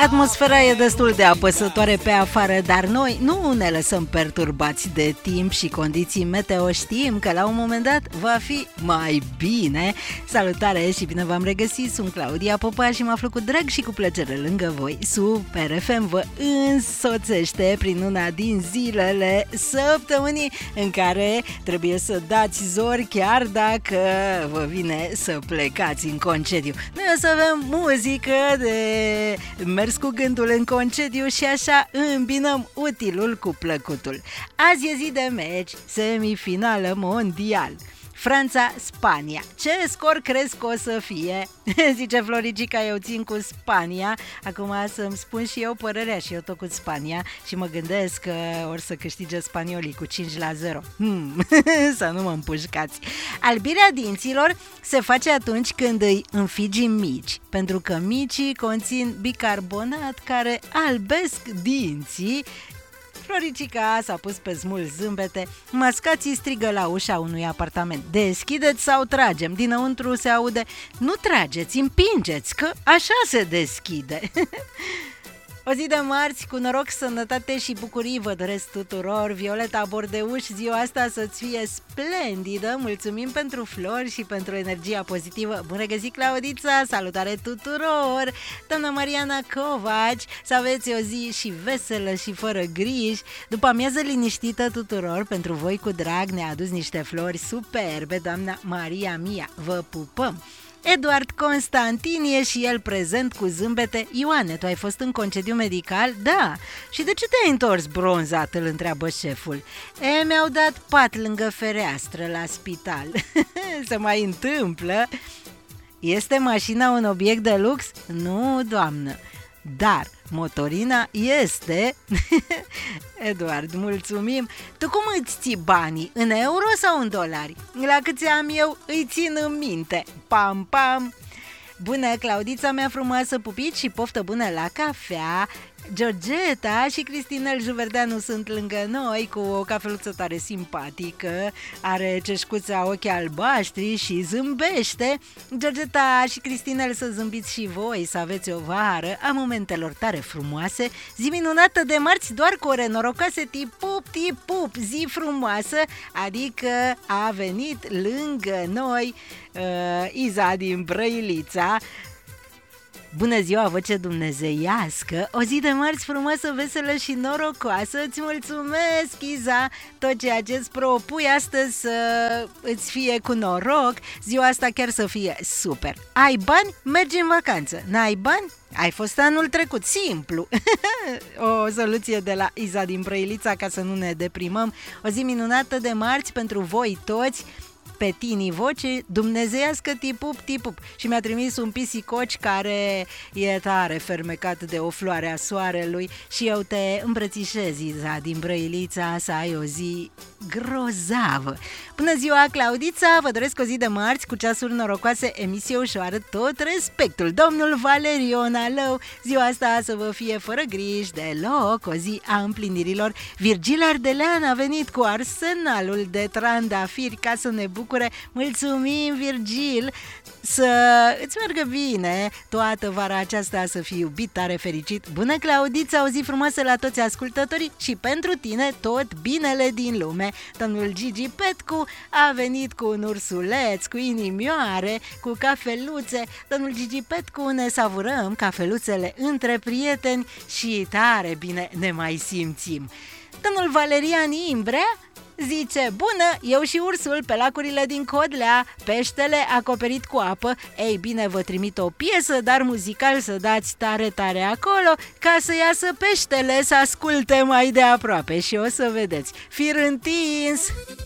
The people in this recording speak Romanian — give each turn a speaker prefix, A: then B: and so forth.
A: Atmosfera e destul de apăsătoare pe afară, dar noi nu ne lăsăm perturbați de timp și condiții meteo. Știm că la un moment dat va fi mai bine. Salutare și bine v-am regăsit, sunt Claudia Popa și mă aflu cu drag și cu plăcere lângă voi. Super FM vă însoțește prin una din zilele săptămânii în care trebuie să dați zori chiar dacă vă vine să plecați în concediu. Noi o să avem muzică de mers cu gândul în concediu și așa îmbinăm utilul cu plăcutul. Azi e zi de meci, semifinală mondial. Franța-Spania. Ce scor crezi că o să fie? Zice Floricica, eu țin cu Spania. Acum să-mi spun și eu părerea și eu tot cu Spania și mă gândesc că or să câștige spaniolii cu 5-0. Să nu mă împușcați. Albirea dinților se face atunci când îi înfigi mici, pentru că micii conțin bicarbonat care albesc dinții. Floricica s-a pus pe smul zâmbete. Mascații strigă la ușa unui apartament. Deschideți sau tragem? Dinăuntru se aude: nu trageți, împingeți, că așa se deschide. O zi de marți, cu noroc, sănătate și bucurii vă doresc tuturor. Violeta Bordeuș, ziua asta să-ți fie splendidă. Mulțumim pentru flori și pentru energia pozitivă. Bun regăsit, Claudița, salutare tuturor. Doamna Mariana Covaci, să aveți o zi și veselă și fără griji. După amiază liniștită tuturor, pentru voi cu drag ne-a adus niște flori superbe, doamna Maria Mia. Vă pupăm! Eduard Constantin e și el prezent cu zâmbete. Ioane, tu ai fost în concediu medical? Da. Și de ce te-ai întors bronzat? Îl întreabă șeful. Mi-au dat pat lângă fereastră la spital. Se mai întâmplă? Este mașina un obiect de lux? Nu, doamnă. Dar motorina este. Eduard, mulțumim. Tu cum îți ții banii? În euro sau în dolari? La câți am eu îi țin în minte. Pam, pam. Bună, Claudița mea frumoasă, pupici și poftă bună la cafea. Georgeta și Cristinel Juverdeanu sunt lângă noi cu o cafeluță tare simpatică. Are ceșcuța ochi albaștri și zâmbește. Georgeta și Cristinel, să zâmbiți și voi, să aveți o vară a momentelor tare frumoase. Zi minunată de marți, doar cu ore norocoase, tipup, tipup, zi frumoasă. Adică a venit lângă noi Iza din Brăilița. Bună ziua, voce dumnezeiască, o zi de marți frumoasă, veselă și norocoasă. Îți mulțumesc, Iza, tot ceea ce îți propui astăzi să îți fie cu noroc. Ziua asta chiar să fie super. Ai bani? Mergi în vacanță. N-ai bani? Ai fost anul trecut, simplu. O soluție de la Iza din Brăilița ca să nu ne deprimăm. O zi minunată de marți pentru voi toți. Pe tini voce dumnezeiască, tipup, tipup. Și mi-a trimis un pisicoci care e tare fermecat de o floare a soarelui. Și eu te îmbrățișez, Iza din Brăilița, să ai o zi grozavă. Bună ziua, Claudița, vă doresc o zi de marți cu ceasuri norocoase, emisie ușoară, tot respectul. Domnul Valerion, alău, ziua asta să vă fie fără griji deloc, o zi a împlinirilor. Virgil Ardelean a venit cu arsenalul de trandafiri ca să ne bucure. Mulțumim, Virgil, să îți meargă bine toată vara aceasta, să fii iubit, tare fericit. Bună, Claudița, o zi frumoasă la toți ascultătorii și pentru tine tot binele din lume. Domnul Gigi Petcu a venit cu un ursuleț, cu inimioare, cu cafeluțe. Domnul Gigi Petcu, ne savurăm cafeluțele între prieteni și tare bine ne mai simțim. Domnul Valerian Imbrea zice: bună, eu și ursul pe lacurile din Codlea, peștele acoperit cu apă. Ei bine, vă trimit o piesă, dar muzical, să dați tare, tare acolo, ca să iasă peștele să asculte mai de aproape și o să vedeți. Fir întins!